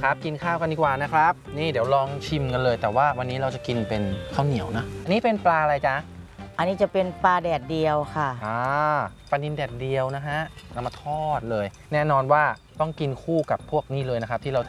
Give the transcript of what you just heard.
ครับกินข้าวกันดีกว่านะครับนี่เดี๋ยวลองชิมกันเลยแต่ว่าวันนี้เราจะกินเป็นข้าวเหนียวนะอันนี้เป็นปลาอะไรจ๊ะอันนี้จะเป็นปลาแดดเดียวค่ะปลานิลแดดเดียวนะฮะนำมาทอดเลย แน่นอนว่าต้องกินคู่กับพวกนี้เลยนะครับที่เรา